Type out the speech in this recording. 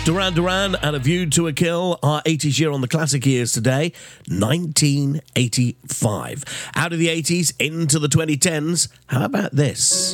Duran Duran and A View to a Kill, our 80s year on the classic years today, 1985. Out of the 80s into the 2010s, how about this?